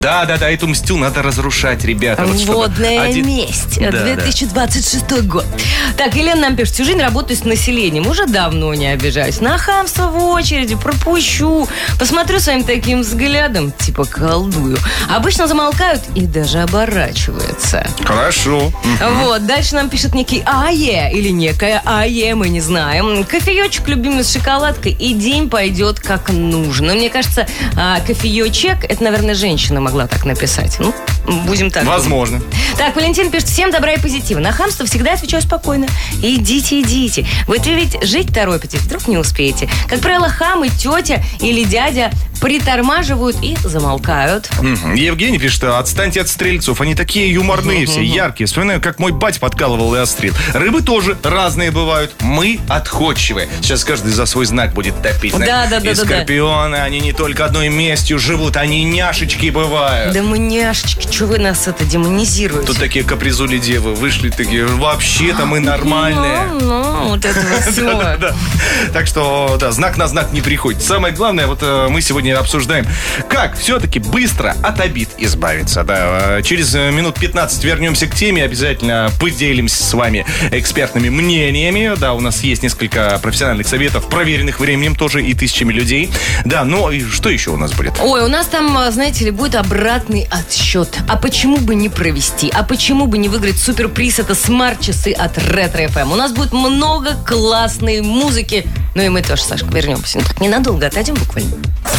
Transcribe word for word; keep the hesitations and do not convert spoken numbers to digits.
Да-да-да, эту мстю надо разрушать, ребята. Вот Водная один... месть. Да, две тысячи двадцать шестой год. Так, Елена нам пишет. Всю жизнь работаю с населением. Уже давно не обижаюсь. На хамство в очереди пропущу. Посмотрю своим таким взглядом, типа колдую. Обычно замолкают и даже оборачиваются. Хорошо. Вот, дальше нам пишет некий АЕ или некая АЕ, мы не знаем. Кофеечек любимый с шоколадкой, и день пойдет как нужно. Мне кажется, кофеечек, это, наверное, женщина могла так написать. Ну, будем так. Возможно. Думать. Так, Валентин пишет, всем добра и позитива. На хамство всегда отвечаю спокойно. Идите, идите. Вы ведь жить торопитесь, вдруг не успеете. Как правило, хамы, тетя или дядя притормаживают и замолкают. Mm-hmm. Евгений пишет, отстаньте от стрельцов. Они такие юморные все, яркие. Вспоминаю, как мой бать подкалывал и острил. Рыбы тоже разные бывают. Мы отходчивые. Сейчас каждый за свой знак будет топить. Да, да, да, и да, скорпионы, да. Они не только одной местью живут, они няшечки бывают. Да мы няшечки, что вы нас это демонизируете? Тут такие капризули девы вышли, такие, вообще-то мы нормальные. Ну, ну, вот это все. Так что, да, знак на знак не приходит. Самое главное, вот мы сегодня обсуждаем, как все-таки быстро от обид избавиться. Да, через минут пятнадцать вернемся к теме, обязательно поделимся с вами экспертными мнениями. Да, у нас есть несколько профессиональных советов, проверенных временем тоже и тысячами людей. Да, ну и что еще у нас будет? Ой, у нас там, знаете ли, будет обратный отсчет. А почему бы не провести? А почему бы не выиграть суперприз? Это смарт-часы от Ретро эф эм. У нас будет много классной музыки. Ну и мы тоже, Сашка, вернемся. Ну так ненадолго, отойдем буквально.